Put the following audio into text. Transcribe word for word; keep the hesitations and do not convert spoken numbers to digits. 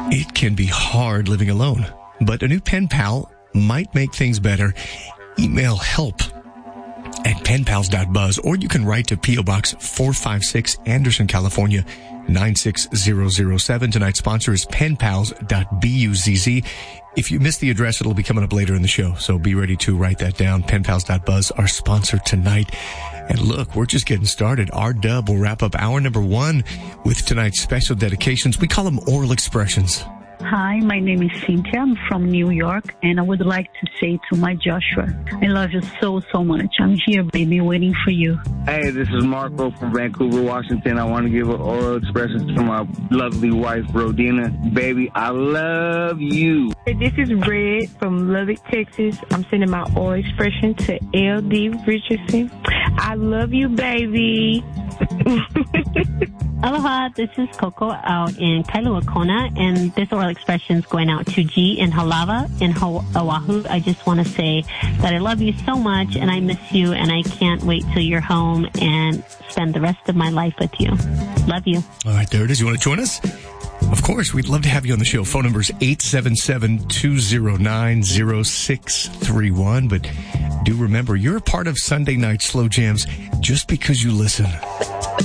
It can be hard living alone, but a new pen pal might make things better. Email help at pen pals dot buzz, or you can write to P O. Box four five six, Anderson, California, nine six zero zero seven. Tonight's sponsor is pen pals dot buzz. If you missed the address, it'll be coming up later in the show, so be ready to write that down. pen pals dot buzz, our sponsor tonight. And look, we're just getting started. R-Dub will wrap up hour number one with tonight's special dedications. We call them oral expressions. Hi, my name is Cynthia. I'm from New York, and I would like to say to my Joshua, I love you so, so much. I'm here, baby, waiting for you. Hey, this is Marco from Vancouver, Washington. I want to give an oral expression to my lovely wife, Rodina. Baby, I love you. Hey, this is Red from Lubbock, Texas. I'm sending my oral expression to L D Richardson. I love you, baby. Aloha, this is Coco out in Kailua Kona, and this oral expression is going out to G in Halawa in Oahu. I just want to say that I love you so much, and I miss you, and I can't wait till you're home and spend the rest of my life with you. Love you. All right, there it is. You want to join us? Of course, we'd love to have you on the show. Phone number is eight seven seven, two zero nine, zero six three one. But do remember, you're a part of Sunday Night Slow Jams just because you listen.